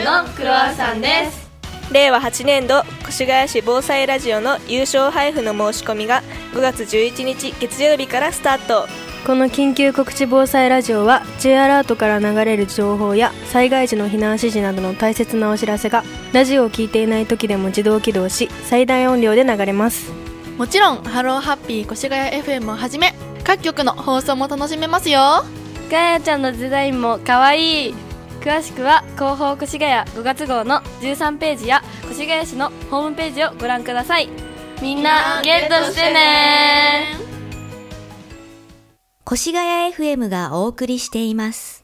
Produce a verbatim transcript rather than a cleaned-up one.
のクロワッサンです。 れいわはちねんど越谷市防災ラジオの優勝配布の申し込みがごがつじゅういちにち月曜日からスタート。 この緊急告知防災ラジオは J アラートから流れる情報や災害時の避難指示などの大切なお知らせがラジオを聞いていない時でも自動起動し、最大音量で流れます。 もちろんハローハッピー越谷 エフエム をはじめ各局の放送も楽しめますよ。 ガヤちゃんのデザインもかわいい。詳しくは広報越谷ごがつ号のじゅうさんページや越谷市のホームページをご覧ください。みんなゲットしてね。 越谷 エフエム がお送りしています。